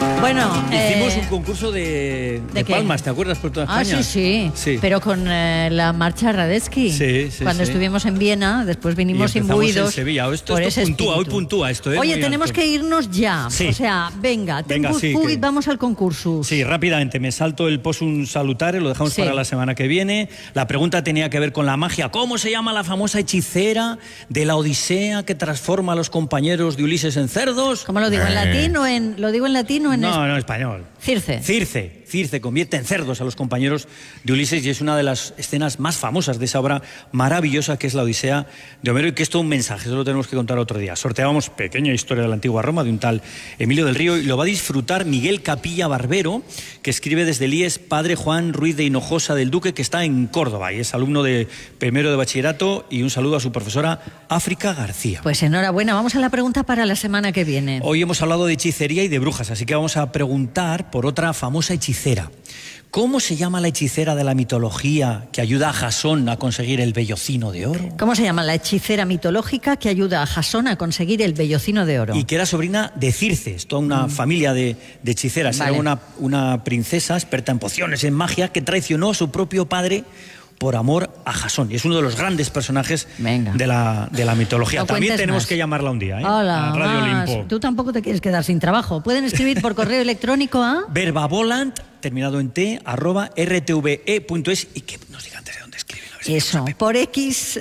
Bueno, hicimos un concurso de palmas, ¿te acuerdas? Por toda España. Sí. Pero con la marcha Radetzky. Sí. Cuando estuvimos en Viena, después vinimos imbuidos en Sevilla. Esto puntúa, hoy puntúa esto. Oye, tenemos que irnos ya. Sí. O sea, venga, vamos al concurso. Sí, rápidamente. Me salto el possum salutare, lo dejamos para la semana que viene. La pregunta tenía que ver con la magia. ¿Cómo se llama la famosa hechicera de la Odisea que transforma a los compañeros de Ulises en cerdos? ¿Cómo lo digo? ¿En latín o en No, español. Circe convierte en cerdos a los compañeros de Ulises y es una de las escenas más famosas de esa obra maravillosa que es la Odisea de Homero y que es todo un mensaje, eso lo tenemos que contar otro día. Sorteábamos pequeña historia de la antigua Roma de un tal Emilio del Río y lo va a disfrutar Miguel Capilla Barbero, que escribe desde Líes, padre Juan Ruiz de Hinojosa del Duque, que está en Córdoba y es alumno de primero de bachillerato, y un saludo a su profesora África García. Pues enhorabuena, vamos a la pregunta para la semana que viene. Hoy hemos hablado de hechicería y de brujas, así que vamos a preguntar por otra famosa hechicera. ¿Cómo se llama la hechicera de la mitología que ayuda a Jasón a conseguir el vellocino de oro? ¿Cómo se llama la hechicera mitológica que ayuda a Jasón a conseguir el vellocino de oro? Y que era sobrina de Circe, toda una familia de hechiceras. Vale. Era una princesa experta en pociones, en magia, que traicionó a su propio padre por amor a Jasón. Y es uno de los grandes personajes de la mitología. También tenemos que llamarla un día, ¿eh? Hola, a Radio Olimpo. Tú tampoco te quieres quedar sin trabajo. Pueden escribir por correo electrónico a verbavolant, terminado en t, @rtve.es, y que nos digan desde dónde escriben. Eso, por X,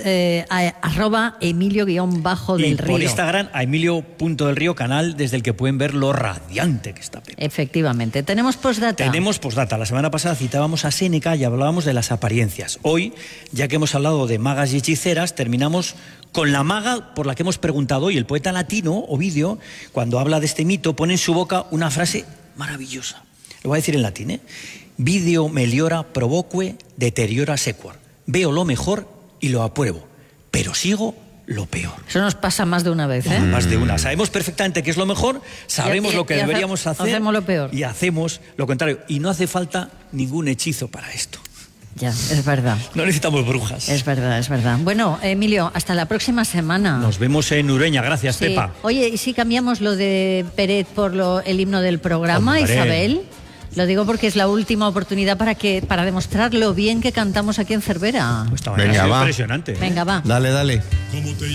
@Emilio_del y Río. Por Instagram, a Emilio.delrío, canal desde el que pueden ver lo radiante que está Pepe. Efectivamente. ¿Tenemos postdata? Tenemos postdata. La semana pasada citábamos a Séneca y hablábamos de las apariencias. Hoy, ya que hemos hablado de magas y hechiceras, terminamos con la maga por la que hemos preguntado hoy. El poeta latino, Ovidio, cuando habla de este mito, pone en su boca una frase maravillosa. Lo voy a decir en latín, ¿eh? Video meliora provoque deteriora sequor. Veo lo mejor y lo apruebo, pero sigo lo peor. Eso nos pasa más de una vez, ¿eh? Más de una. Sabemos perfectamente qué es lo mejor, sabemos lo que deberíamos hacer. Hacemos lo peor. Y hacemos lo contrario. Y no hace falta ningún hechizo para esto. Ya, es verdad. No necesitamos brujas. Es verdad. Bueno, Emilio, hasta la próxima semana. Nos vemos en Ureña. Gracias, sí. Pepa. Oye, ¿y si cambiamos lo de Peret por el himno del programa, ¡hombre! Isabel? Lo digo porque es la última oportunidad para demostrar lo bien que cantamos aquí en Cervera. Pues venga, va. Impresionante. Venga, va. Dale.